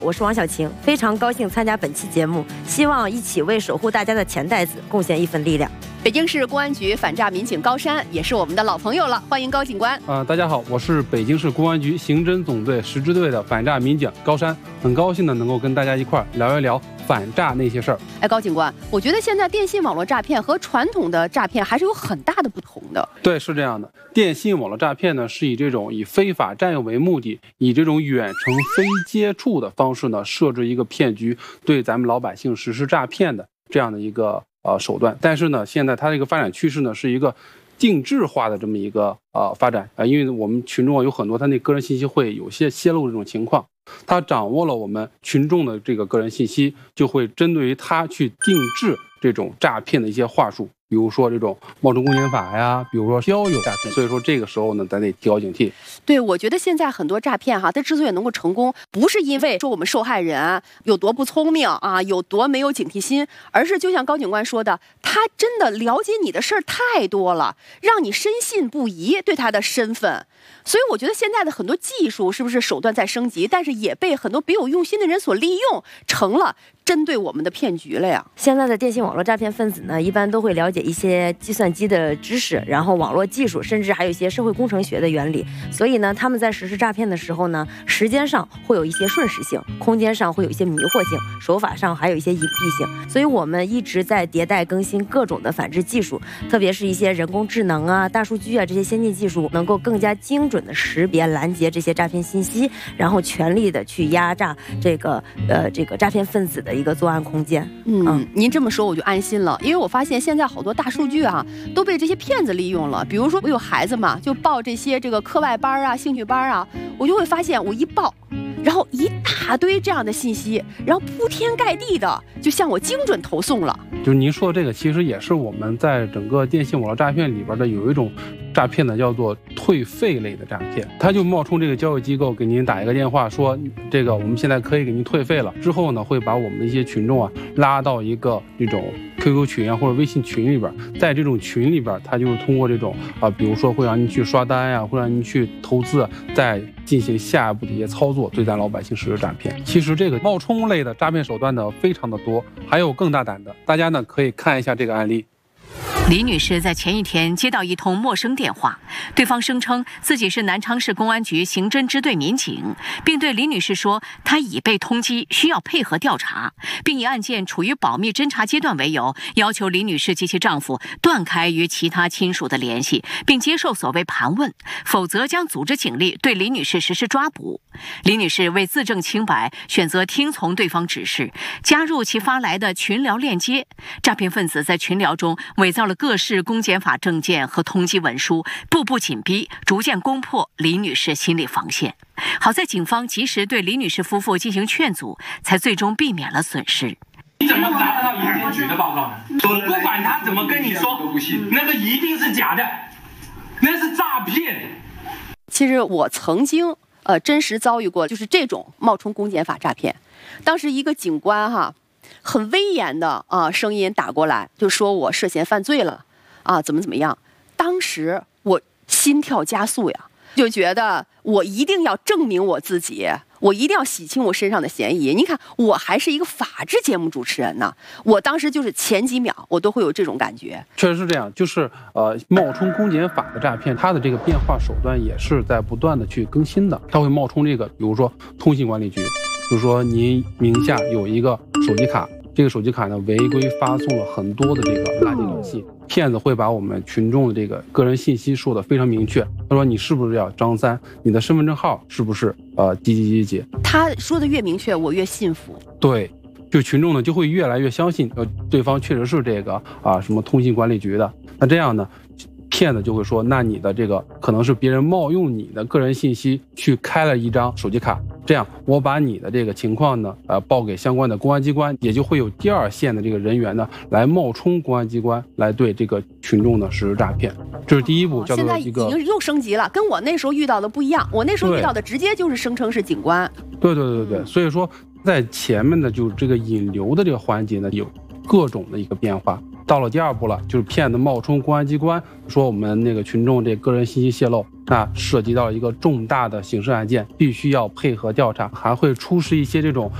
我是王小晴，非常高兴参加本期节目，希望一起为守护大家的钱袋子贡献一份力量。 北京市公安局反诈民警高山也是我们的老朋友了，欢迎高警官。 大家好，我是北京市公安局刑侦总队10支队的反诈民警高山，很高兴的能够跟大家一块儿聊一聊反诈那些事儿。 高警官，我觉得现在电信网络诈骗和传统的诈骗还是有很大的不同的。 对，是这样的。电信网络诈骗呢，是以这种以非法占有为目的，以这种远程非接触的方式呢，设置一个骗局，对咱们老百姓实施诈骗的这样的一个手段。但是呢，现在它这个发展趋势呢，是一个定制化的这么一个发展因为我们群众有很多他那个人信息会有些泄露这种情况，他掌握了我们群众的这个个人信息，就会针对于他去定制这种诈骗的一些话术，比如说这种冒充公检法呀，比如说交友诈骗。所以说这个时候呢，咱得提高警惕。 对，我觉得现在很多诈骗它之所以能够成功，不是因为说我们受害人有多不聪明有多没有警惕心，而是就像高警官说的，他真的了解你的事儿太多了，让你深信不疑对他的身份。所以我觉得现在的很多技术是不是手段在升级，但是也被很多别有用心的人所利用，成了针对我们的骗局了呀。 现在的电信网络诈骗分子呢，一般都会了解一些计算机的知识，然后网络技术，甚至还有一些社会工程学的原理。所以呢，他们在实施诈骗的时候呢，时间上会有一些瞬时性，空间上会有一些迷惑性，手法上还有一些隐蔽性。所以我们一直在迭代更新各种的反制技术，特别是一些人工智能大数据这些先进技术，能够更加精准的识别拦截这些诈骗信息，然后全力的去压榨这个诈骗分子的一个作案空间。 您这么说我就安心了，因为我发现现在好多大数据都被这些骗子利用了。比如说我有孩子嘛，就报这些课外班兴趣班我就会发现我一报，然后一大堆这样的信息，然后铺天盖地的就向我精准投送了。 就是您说的这个，其实也是我们在整个电信网络诈骗里边的有一种诈骗呢，叫做退费类的诈骗。他就冒充这个交易机构给您打一个电话，说这个我们现在可以给您退费了。之后呢，会把我们的一些群众拉到一个这种 QQ 群或者微信群里边，在这种群里边，他就是通过这种比如说会让您去刷单会让您去投资，再进行下一步的一些操作，对咱老百姓实施诈骗。其实这个冒充类的诈骗手段呢非常的多，还有更大胆的，大家呢可以看一下这个案例。 李女士在前一天接到一通陌生电话，对方声称自己是南昌市公安局刑侦支队民警，并对李女士说她已被通缉，需要配合调查，并以案件处于保密侦查阶段为由，要求李女士及其丈夫断开与其他亲属的联系，并接受所谓盘问，否则将组织警力对李女士实施抓捕。李女士为自证清白，选择听从对方指示，加入其发来的群聊链接。诈骗分子在群聊中伪造了各式公检法证件和通缉文书，步步紧逼，逐渐攻破李女士心理防线。好在警方及时对李女士夫妇进行劝阻，才最终避免了损失。 你怎么拿得到银监局的报告呢？我不管他怎么跟你说，那个一定是假的，那是诈骗。 其实我曾经真实遭遇过就是这种冒充公检法诈骗。当时一个警官很威严的声音打过来，就说我涉嫌犯罪了怎么样。当时我心跳加速呀，就觉得我一定要证明我自己，我一定要洗清我身上的嫌疑。你看，我还是一个法制节目主持人呢，我当时就是前几秒我都会有这种感觉。 确实是这样，就是冒充公检法的诈骗，它的这个变化手段也是在不断的去更新的。它会冒充这个，比如说通信管理局，比如说您名下有一个手机卡，这个手机卡呢违规发送了很多的这个垃圾短信，骗子会把我们群众的这个个人信息说的非常明确。他说你是不是叫张三，你的身份证号是不是几。 他说的越明确，我越信服。 对，就群众呢就会越来越相信对方确实是这个什么通信管理局的。那这样呢，骗子就会说，那你的这个可能是别人冒用你的个人信息去开了一张手机卡，这样我把你的这个情况呢报给相关的公安机关，也就会有第二线的这个人员呢来冒充公安机关来对这个群众呢实施诈骗。这是第一步，叫做一个现在已经又升级了，跟我那时候遇到的不一样。我那时候遇到的直接就是声称是警官。 对，所以说在前面的就这个引流的这个环节呢有各种的一个变化。 到了第2步了，就是骗子冒充公安机关，说我们那个群众这个人信息泄露，那涉及到一个重大的刑事案件，必须要配合调查，还会出示一些这种